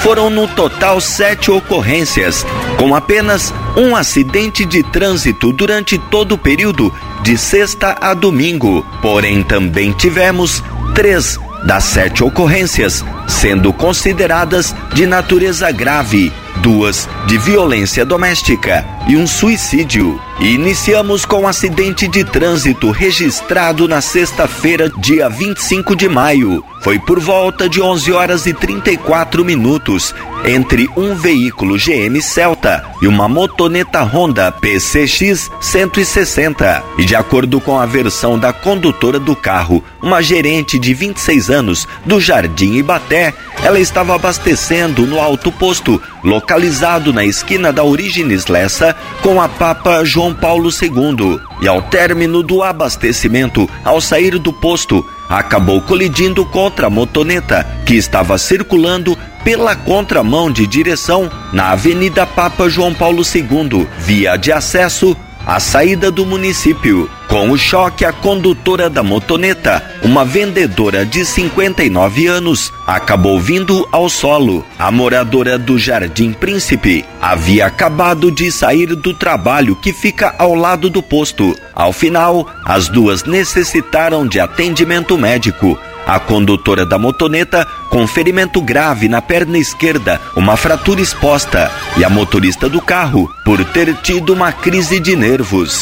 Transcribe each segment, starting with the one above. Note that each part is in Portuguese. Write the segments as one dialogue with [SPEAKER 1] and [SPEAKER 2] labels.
[SPEAKER 1] Foram no total 7 ocorrências, com apenas um acidente de trânsito durante todo o período de sexta a domingo. Porém, também tivemos 3 das 7 ocorrências sendo consideradas de natureza grave, 2 de violência doméstica e um suicídio. E iniciamos com um acidente de trânsito registrado na sexta-feira, dia 25 de maio. Foi por volta de 11h34, entre um veículo GM Celta e uma motoneta Honda PCX 160. E de acordo com a versão da condutora do carro, uma gerente de 26 anos do Jardim Ibaté, ela estava abastecendo no alto posto, localizado na esquina da Origens Lessa com a Papa João Paulo II. E ao término do abastecimento, ao sair do posto, acabou colidindo contra a motoneta que estava circulando pela contramão de direção na Avenida Papa João Paulo II, via de acesso à saída do município. Com o choque, a condutora da motoneta, uma vendedora de 59 anos, acabou vindo ao solo. A moradora do Jardim Príncipe havia acabado de sair do trabalho que fica ao lado do posto. Ao final, as duas necessitaram de atendimento médico. A condutora da motoneta com ferimento grave na perna esquerda, uma fratura exposta, e a motorista do carro por ter tido uma crise de nervos.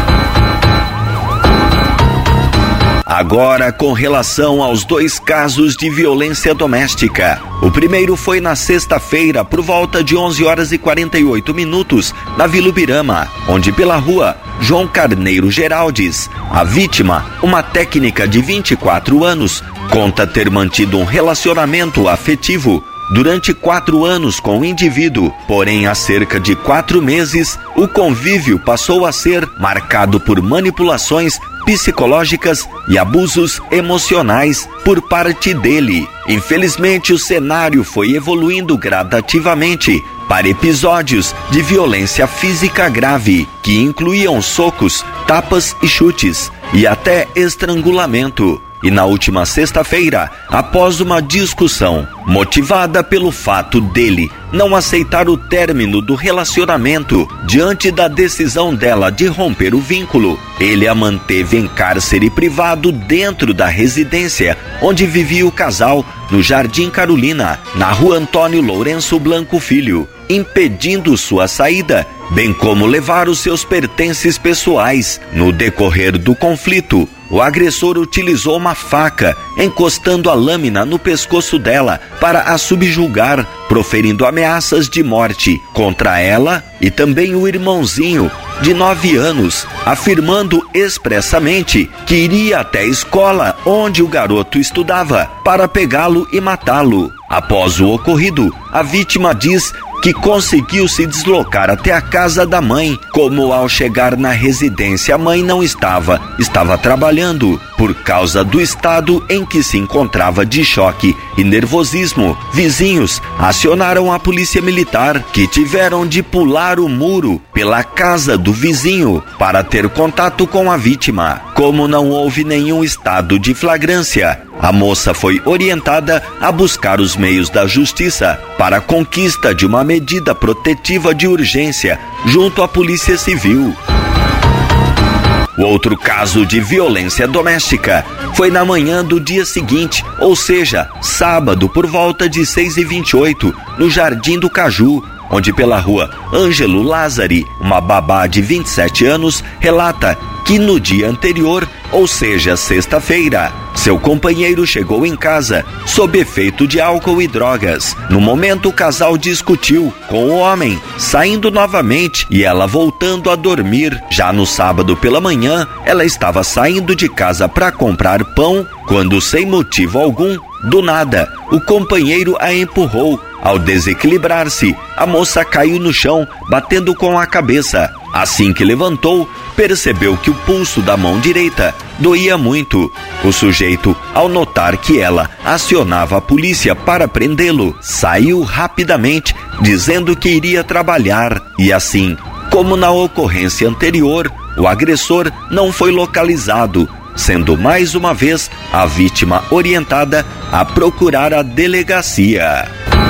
[SPEAKER 1] Agora, com relação aos 2 casos de violência doméstica. O primeiro foi na sexta-feira, por volta de 11h48, na Vila Ubirama, onde pela rua João Carneiro Geraldes, a vítima, uma técnica de 24 anos, conta ter mantido um relacionamento afetivo durante 4 anos com o indivíduo. Porém, há cerca de 4 meses, o convívio passou a ser marcado por manipulações psicológicas e abusos emocionais por parte dele. Infelizmente, o cenário foi evoluindo gradativamente para episódios de violência física grave, que incluíam socos, tapas e chutes, e até estrangulamento. E na última sexta-feira, após uma discussão motivada pelo fato dele não aceitar o término do relacionamento diante da decisão dela de romper o vínculo, ele a manteve em cárcere privado dentro da residência onde vivia o casal, no Jardim Carolina, na rua Antônio Lourenço Blanco Filho, impedindo sua saída, bem como levar os seus pertences pessoais. No decorrer do conflito, o agressor utilizou uma faca, encostando a lâmina no pescoço dela para a subjugar, proferindo ameaças de morte contra ela e também o irmãozinho de 9 anos, afirmando expressamente que iria até a escola onde o garoto estudava para pegá-lo e matá-lo. Após o ocorrido, a vítima diz que conseguiu se deslocar até a casa da mãe, como ao chegar na residência a mãe não estava trabalhando. Por causa do estado em que se encontrava de choque e nervosismo, vizinhos acionaram a polícia militar, que tiveram de pular o muro pela casa do vizinho para ter contato com a vítima. Como não houve nenhum estado de flagrância, a moça foi orientada a buscar os meios da justiça para a conquista de uma medida protetiva de urgência junto à Polícia Civil. O outro caso de violência doméstica foi na manhã do dia seguinte, ou seja, sábado, por volta de 6h28, no Jardim do Caju, onde pela rua Ângelo Lázari, uma babá de 27 anos, relata que no dia anterior, ou seja, sexta-feira, seu companheiro chegou em casa sob efeito de álcool e drogas. No momento, o casal discutiu com o homem, saindo novamente e ela voltando a dormir. Já no sábado pela manhã, ela estava saindo de casa para comprar pão, quando, sem motivo algum, do nada, o companheiro a empurrou. Ao desequilibrar-se, a moça caiu no chão, batendo com a cabeça. Assim que levantou, percebeu que o pulso da mão direita doía muito. O sujeito, ao notar que ela acionava a polícia para prendê-lo, saiu rapidamente, dizendo que iria trabalhar. E assim, como na ocorrência anterior, o agressor não foi localizado, sendo mais uma vez a vítima orientada a procurar a delegacia.